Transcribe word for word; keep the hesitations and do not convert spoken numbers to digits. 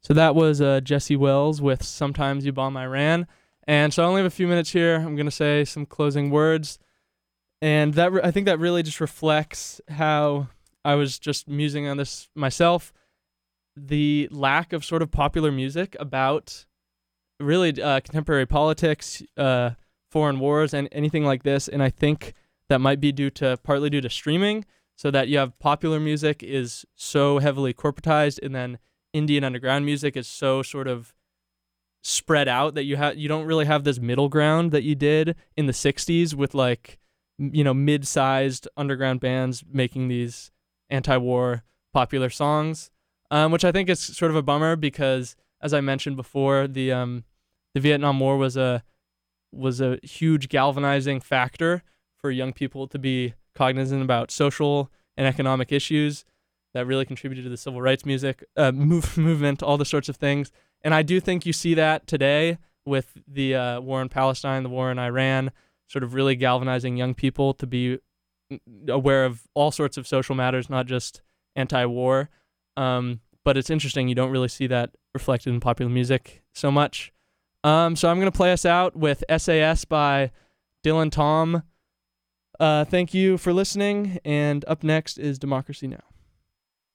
So that was uh, Jesse Wells with Sometimes You Bomb Iran. And so I only have a few minutes here. I'm going to say some closing words. And that re- I think that really just reflects how I was just musing on this myself. The lack of sort of popular music about really uh, contemporary politics, uh, foreign wars, and anything like this. And I think that might be due to partly due to streaming, so that you have popular music is so heavily corporatized, and then indie and underground music is so sort of spread out that you have you don't really have this middle ground that you did in the sixties with like m- you know mid-sized underground bands making these anti-war popular songs, um, which I think is sort of a bummer because, as I mentioned before, the um, the Vietnam War was a was a huge galvanizing factor for young people to be cognizant about social and economic issues that really contributed to the civil rights music uh, move, movement, all the sorts of things. And I do think you see that today with the uh, war in Palestine, the war in Iran, sort of really galvanizing young people to be aware of all sorts of social matters, not just anti-war. Um, but it's interesting, you don't really see that reflected in popular music so much. Um, so I'm going to play us out with S A S by Dylan Tom. Uh, thank you for listening, and up next is Democracy Now!